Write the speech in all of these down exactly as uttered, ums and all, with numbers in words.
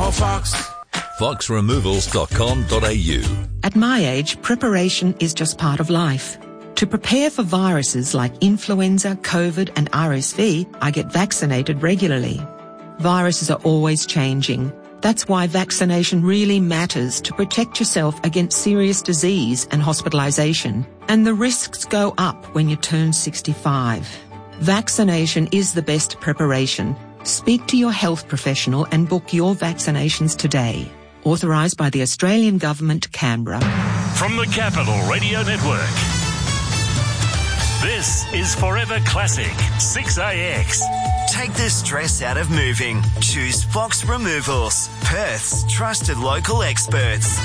more Fox. fox removals dot com dot a u. At my age, preparation is just part of life. To prepare for viruses like influenza, COVID and R S V, I get vaccinated regularly. Viruses are always changing. That's why vaccination really matters to protect yourself against serious disease and hospitalisation. And the risks go up when you turn sixty-five. Vaccination is the best preparation. Speak to your health professional and book your vaccinations today. Authorised by the Australian Government, Canberra. From the Capital Radio Network, this is Forever Classic six A X. Take the stress out of moving. Choose Fox Removals, Perth's trusted local experts.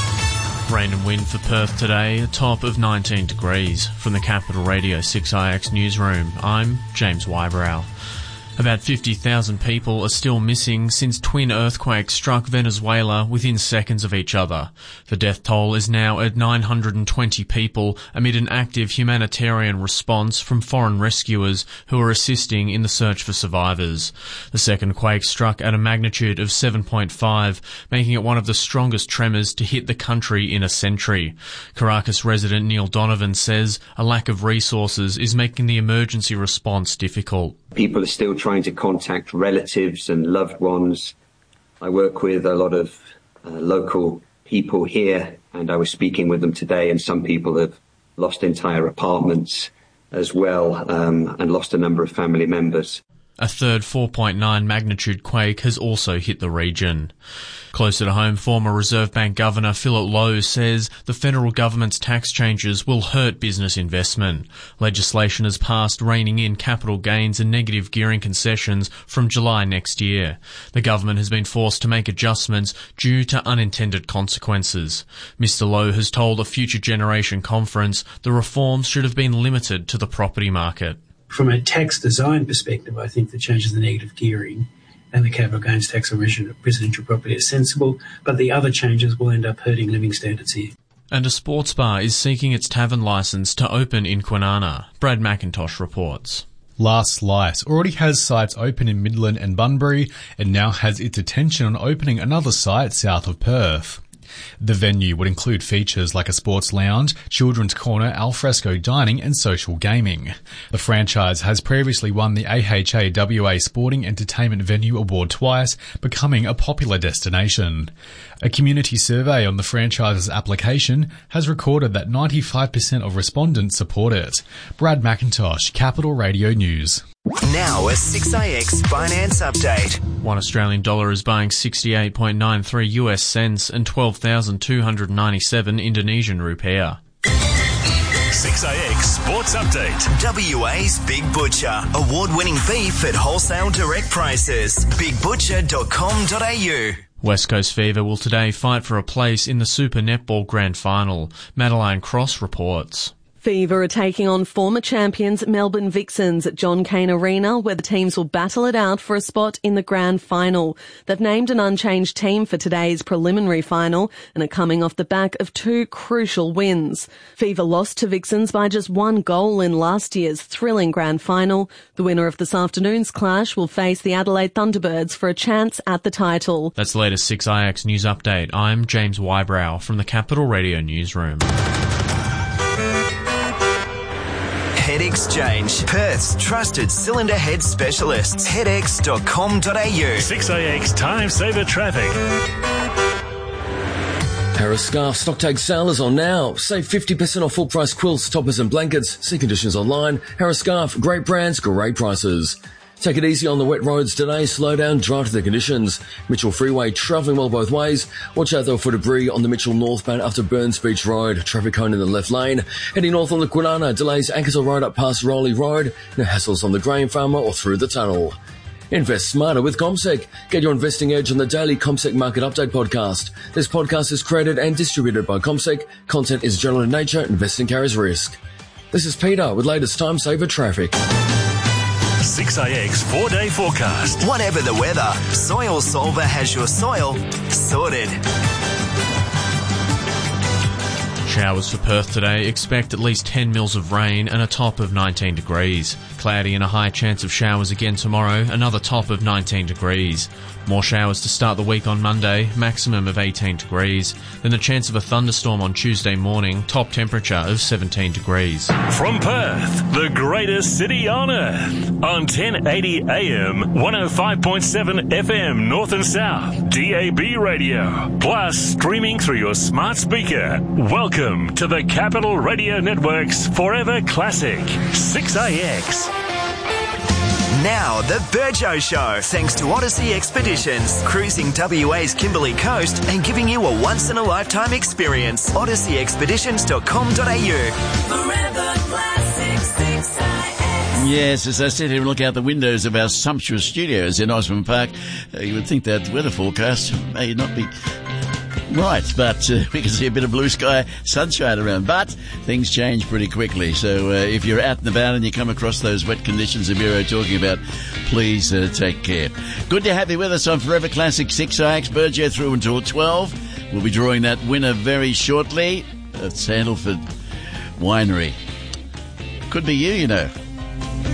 Rain and wind for Perth today, a top of nineteen degrees. From the Capital Radio six I X newsroom, I'm James Wybrow. About fifty thousand people are still missing since twin earthquakes struck Venezuela within seconds of each other. The death toll is now at nine hundred twenty people amid an active humanitarian response from foreign rescuers who are assisting in the search for survivors. The second quake struck at a magnitude of seven point five, making it one of the strongest tremors to hit the country in a century. Caracas resident Neil Donovan says a lack of resources is making the emergency response difficult. People are still trying to contact relatives and loved ones. I work with a lot of uh, local people here, and I was speaking with them today, and some people have lost entire apartments as well, um, and lost a number of family members. A third four point nine magnitude quake has also hit the region. Closer to home, former Reserve Bank Governor Philip Lowe says the federal government's tax changes will hurt business investment. Legislation has passed reining in capital gains and negative gearing concessions from July next year. The government has been forced to make adjustments due to unintended consequences. Mister Lowe has told a Future Generation conference the reforms should have been limited to the property market. From a tax design perspective, I think the changes in the negative gearing and the capital gains tax on residential property are sensible, but the other changes will end up hurting living standards here. And a sports bar is seeking its tavern licence to open in Kwinana. Brad McIntosh reports. Last Light already has sites open in Midland and Bunbury and now has its attention on opening another site south of Perth. The venue would include features like a sports lounge, children's corner, alfresco dining and social gaming. The franchise has previously won the A H A W A Sporting Entertainment Venue Award twice, becoming a popular destination. A community survey on the franchise's application has recorded that ninety-five percent of respondents support it. Brad McIntosh, Capital Radio News. Now a six A X finance update. One Australian dollar is buying sixty-eight point nine three U S cents and twelve thousand two hundred ninety-seven Indonesian rupiah. six A X Sports Update. W A's Big Butcher. Award-winning beef at wholesale direct prices. big butcher dot com dot a u. West Coast Fever will today fight for a place in the Super Netball Grand Final. Madeline Cross reports. Fever are taking on former champions Melbourne Vixens at John Cain Arena, where the teams will battle it out for a spot in the grand final. They've named an unchanged team for today's preliminary final and are coming off the back of two crucial wins. Fever lost to Vixens by just one goal in last year's thrilling grand final. The winner of this afternoon's clash will face the Adelaide Thunderbirds for a chance at the title. That's the latest six I X News Update. I'm James Wybrow from the Capital Radio Newsroom. Head Exchange, Perth's trusted cylinder head specialists. head x dot com dot a u. six A X Time Saver Traffic. Harris Scarf stock tag sale is on now. Save fifty percent off full price quilts, toppers and blankets. See conditions online. Harris Scarf, great brands, great prices. Take it easy on the wet roads today. Slow down, dry to the conditions. Mitchell Freeway travelling well both ways. Watch out though for debris on the Mitchell northbound after Burns Beach Road. Traffic cone in the left lane. Heading north on the Kwinana, delays Ankersville Road up past Rowley Road. No hassles on the Grain Farmer or through the tunnel. Invest smarter with CommSec. Get your investing edge on the daily CommSec Market Update podcast. This podcast is created and distributed by CommSec. Content is general in nature. Investing carries risk. This is Peter with latest time saver traffic. six A X four-day forecast. Whatever the weather, Soil Solver has your soil sorted. Showers for Perth today. Expect at least ten mils of rain and a top of nineteen degrees. Cloudy and a high chance of showers again tomorrow, another top of nineteen degrees. More showers to start the week on Monday, maximum of eighteen degrees. Then the chance of a thunderstorm on Tuesday morning, top temperature of seventeen degrees. From Perth, the greatest city on earth, on ten eighty A M, one oh five point seven F M North and South, D A B radio, plus streaming through your smart speaker. Welcome to the Capital Radio Network's Forever Classic, six A X. Now, the Burjo Show, thanks to Odyssey Expeditions, cruising W A's Kimberley Coast and giving you a once-in-a-lifetime experience. odyssey expeditions dot com dot a u. Forever Classic six A X. Yes, as I sit here and look out the windows of our sumptuous studios in Osborne Park, uh, you would think that weather forecast may not be right, but uh, we can see a bit of blue sky, sunshine around. But things change pretty quickly. So uh, if you're out and about and you come across those wet conditions the Bureau talking about, please uh, take care. Good to have you with us on Forever Classic six I X. Burjo through until twelve. We'll be drawing that winner very shortly. It's Sandalford Winery. Could be you, you know.